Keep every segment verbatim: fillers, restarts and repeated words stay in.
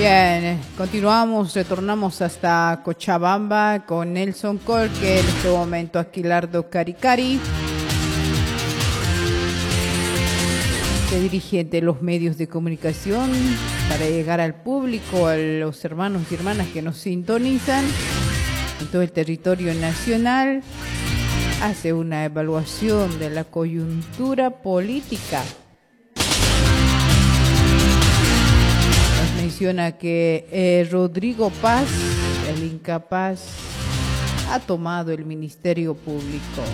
Bien, continuamos, retornamos hasta Cochabamba con Nelson Colque, en este momento Aquilardo Caricari. Se dirige de los medios de comunicación para llegar al público, a los hermanos y hermanas que nos sintonizan en todo el territorio nacional. Hace una evaluación de la coyuntura política. Nos menciona que eh, Rodrigo Paz, el incapaz, ha tomado el Ministerio Público.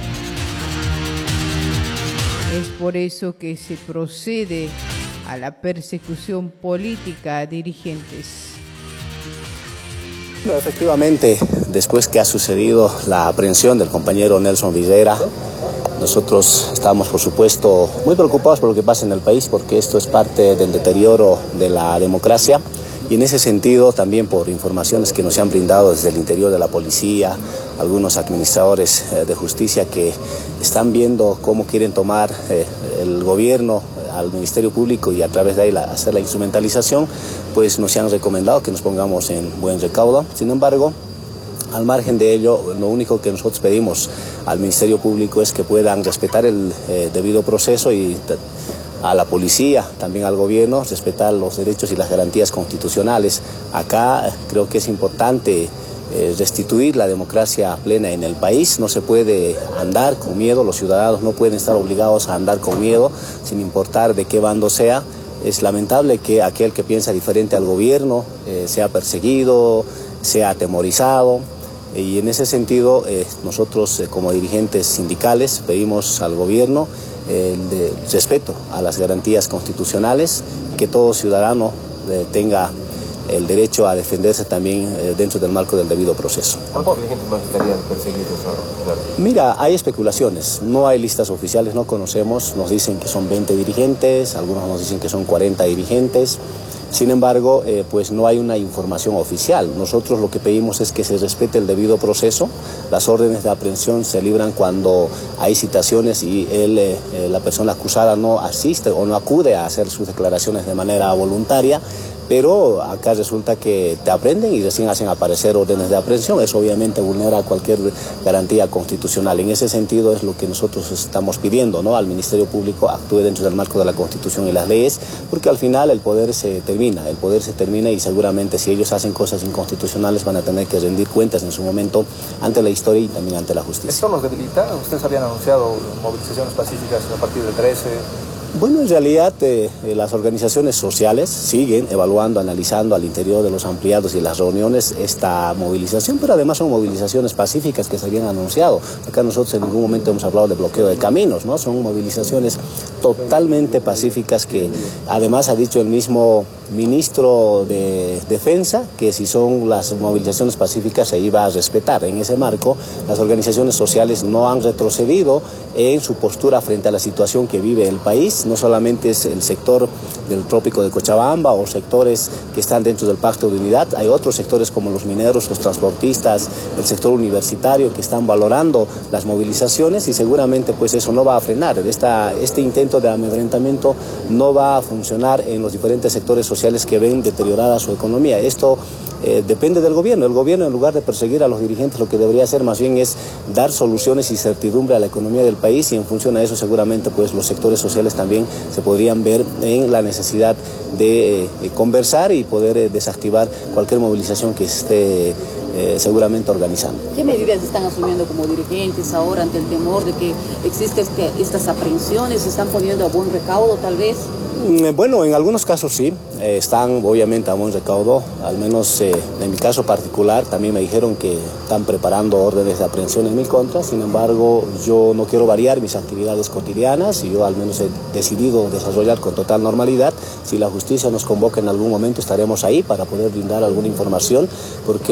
Es por eso que se procede a la persecución política a dirigentes. No, efectivamente, después que ha sucedido la aprehensión del compañero Nelson Villera, nosotros estamos, por supuesto, muy preocupados por lo que pasa en el país, porque esto es parte del deterioro de la democracia. Y en ese sentido, también por informaciones que nos han brindado desde el interior de la policía, algunos administradores eh, de justicia que están viendo cómo quieren tomar eh, el gobierno al Ministerio Público y a través de ahí la, hacer la instrumentalización, pues nos han recomendado que nos pongamos en buen recaudo. Sin embargo, al margen de ello, lo único que nosotros pedimos al Ministerio Público es que puedan respetar el eh, debido proceso y a la policía, también al gobierno, respetar los derechos y las garantías constitucionales. Acá creo que es importante eh, restituir la democracia plena en el país. No se puede andar con miedo, los ciudadanos no pueden estar obligados a andar con miedo, sin importar de qué bando sea. Es lamentable que aquel que piensa diferente al gobierno eh, sea perseguido, sea atemorizado. Y en ese sentido, eh, nosotros eh, como dirigentes sindicales pedimos al gobierno el de respeto a las garantías constitucionales, que todo ciudadano eh, tenga el derecho a defenderse también eh, dentro del marco del debido proceso. ¿Cuántos dirigentes más estarían perseguidos ahora? Mira, hay especulaciones, no hay listas oficiales, no conocemos, nos dicen que son veinte dirigentes, algunos nos dicen que son cuarenta dirigentes. Sin embargo, eh, pues no hay una información oficial. Nosotros lo que pedimos es que se respete el debido proceso. Las órdenes de aprehensión se libran cuando hay citaciones y él, eh, la persona acusada no asiste o no acude a hacer sus declaraciones de manera voluntaria. Pero acá resulta que te aprenden y recién hacen aparecer órdenes de aprehensión. Eso obviamente vulnera cualquier garantía constitucional. En ese sentido es lo que nosotros estamos pidiendo, ¿no? Al Ministerio Público actúe dentro del marco de la Constitución y las leyes, porque al final el poder se termina, el poder se termina y seguramente si ellos hacen cosas inconstitucionales van a tener que rendir cuentas en su momento ante la historia y también ante la justicia. ¿Esto nos debilita? Ustedes habían anunciado movilizaciones pacíficas a partir del trece. Bueno, en realidad eh, las organizaciones sociales siguen evaluando, analizando al interior de los ampliados y las reuniones esta movilización, pero además son movilizaciones pacíficas que se habían anunciado. Acá nosotros en ningún momento hemos hablado de bloqueo de caminos, ¿no? Son movilizaciones totalmente pacíficas que además ha dicho el mismo ministro de Defensa que si son las movilizaciones pacíficas se iba a respetar. En ese marco, las organizaciones sociales no han retrocedido en su postura frente a la situación que vive el país. No solamente es el sector del trópico de Cochabamba o sectores que están dentro del Pacto de Unidad, hay otros sectores como los mineros, los transportistas, el sector universitario que están valorando las movilizaciones y seguramente pues eso no va a frenar. Esta, este intento de amedrentamiento no va a funcionar en los diferentes sectores sociales que ven deteriorada su economía. Esto eh, depende del gobierno. El gobierno, en lugar de perseguir a los dirigentes, lo que debería hacer más bien es dar soluciones y certidumbre a la economía del país y en función a eso seguramente pues los sectores sociales también se podrían ver en la necesidad de eh, conversar y poder eh, desactivar cualquier movilización que esté eh, seguramente organizando. ¿Qué medidas están asumiendo como dirigentes ahora ante el temor de que existen este, estas aprehensiones? ¿Se están poniendo a buen recaudo tal vez? Bueno, en algunos casos sí, eh, están obviamente a buen recaudo, al menos eh, en mi caso particular también me dijeron que están preparando órdenes de aprehensión en mi contra. Sin embargo, yo no quiero variar mis actividades cotidianas y yo al menos he decidido desarrollar con total normalidad. Si la justicia nos convoca en algún momento estaremos ahí para poder brindar alguna información, porque nosotros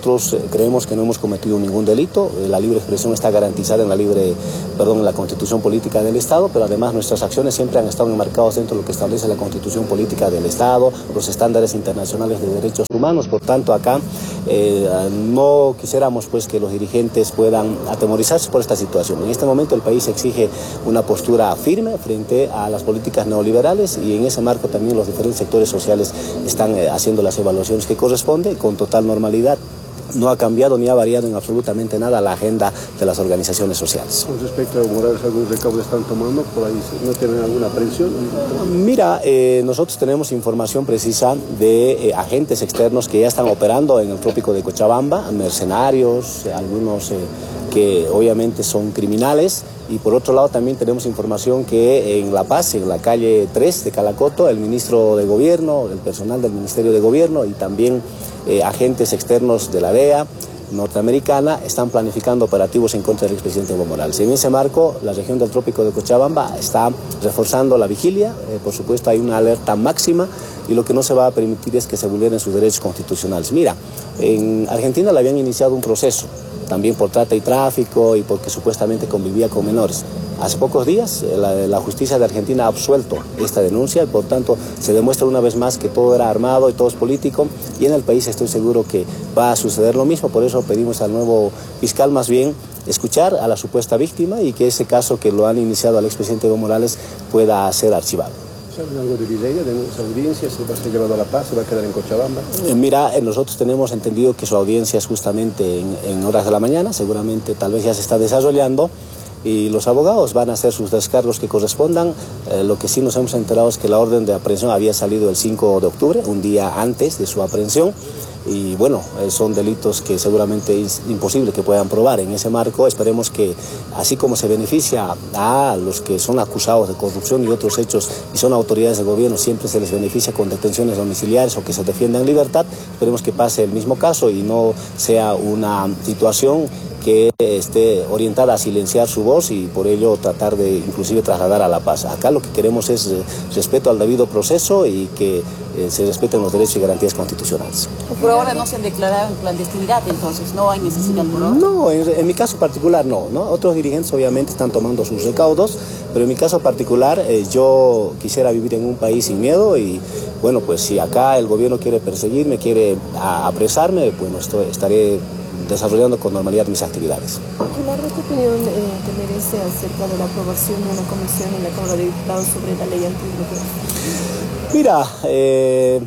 nosotros eh, creemos que no hemos cometido ningún delito, eh, la libre expresión está garantizada en la libre, perdón, en la Constitución Política del Estado, pero además nuestras acciones siempre han estado enmarcadas dentro de lo que establece la Constitución Política del Estado, los estándares internacionales de derechos humanos. Por tanto, acá eh, no quisiéramos pues que los dirigentes puedan atemorizarse por esta situación. En este momento el país exige una postura firme frente a las políticas neoliberales y en ese marco también los diferentes sectores sociales están eh, haciendo las evaluaciones que corresponde con total normalidad. No ha cambiado ni ha variado en absolutamente nada la agenda de las organizaciones sociales. Con respecto a Evo Morales, ¿algún recaudo están tomando por ahí? ¿No tienen alguna aprehensión? Mira, eh, nosotros tenemos información precisa de eh, agentes externos que ya están operando en el trópico de Cochabamba, mercenarios, eh, algunos eh, que obviamente son criminales. Y por otro lado también tenemos información que en La Paz, en la calle tres de Calacoto, el ministro de Gobierno, el personal del Ministerio de Gobierno y también eh, agentes externos de la D E A norteamericana están planificando operativos en contra del expresidente Evo Morales. En ese marco, la región del trópico de Cochabamba está reforzando la vigilia, eh, por supuesto hay una alerta máxima y lo que no se va a permitir es que se vulneren sus derechos constitucionales. Mira, en Argentina le habían iniciado un proceso, también por trata y tráfico y porque supuestamente convivía con menores. Hace pocos días la, la justicia de Argentina ha absuelto esta denuncia y por tanto se demuestra una vez más que todo era armado y todo es político y en el país estoy seguro que va a suceder lo mismo. Por eso pedimos al nuevo fiscal más bien escuchar a la supuesta víctima y que ese caso que lo han iniciado al expresidente Evo Morales pueda ser archivado. ¿Saben algo de Vileira, de esa audiencia? ¿Se va a ser llevado a La Paz? ¿Se va a quedar en Cochabamba? Eh, mira, eh, nosotros tenemos entendido que su audiencia es justamente en, en horas de la mañana, seguramente tal vez ya se está desarrollando y los abogados van a hacer sus descargos que correspondan. Eh, lo que sí nos hemos enterado es que la orden de aprehensión había salido el cinco de octubre, un día antes de su aprehensión. Y bueno, eh, son delitos que seguramente es imposible que puedan probar. En ese marco esperemos que, así como se beneficia a los que son acusados de corrupción y otros hechos y son autoridades de gobierno, siempre se les beneficia con detenciones domiciliares o que se defiendan en libertad, esperemos que pase el mismo caso y no sea una situación que esté orientada a silenciar su voz y por ello tratar de inclusive trasladar a la paz. Acá lo que queremos es eh, respeto al debido proceso y que eh, se respeten los derechos y garantías constitucionales. Por ahora no se han declarado en clandestinidad, entonces no hay necesidad por ahora. No, en, en mi caso particular no, ¿no? Otros dirigentes obviamente están tomando sus recaudos, pero en mi caso particular eh, yo quisiera vivir en un país sin miedo y bueno, pues si acá el gobierno quiere perseguirme, quiere a, apresarme, bueno, esto, estaré desarrollando con normalidad mis actividades. ¿Qué opinión eh, te merece acerca de la aprobación de una comisión en la Cámara de Diputados sobre la ley antibloqueo? Mira, eh,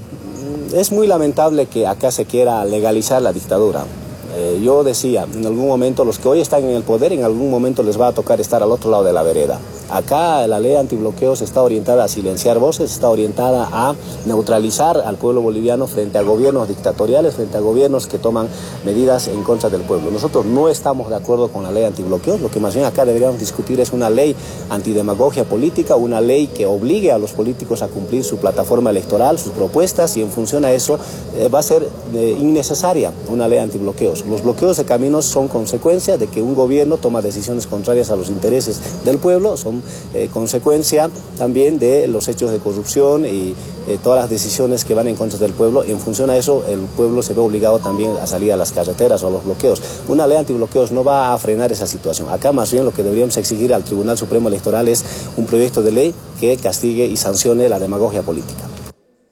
es muy lamentable que acá se quiera legalizar la dictadura. Eh, yo decía, en algún momento los que hoy están en el poder, en algún momento les va a tocar estar al otro lado de la vereda. Acá la ley antibloqueos está orientada a silenciar voces, está orientada a neutralizar al pueblo boliviano frente a gobiernos dictatoriales, frente a gobiernos que toman medidas en contra del pueblo. Nosotros no estamos de acuerdo con la ley antibloqueos, lo que más bien acá deberíamos discutir es una ley antidemagogia política, una ley que obligue a los políticos a cumplir su plataforma electoral, sus propuestas y en función a eso eh, va a ser eh, innecesaria una ley antibloqueos. Los bloqueos de caminos son consecuencia de que un gobierno toma decisiones contrarias a los intereses del pueblo, son eh, consecuencia también de los hechos de corrupción y eh, todas las decisiones que van en contra del pueblo. En función a eso, el pueblo se ve obligado también a salir a las carreteras o a los bloqueos. Una ley antibloqueos no va a frenar esa situación. Acá más bien lo que deberíamos exigir al Tribunal Supremo Electoral es un proyecto de ley que castigue y sancione la demagogia política.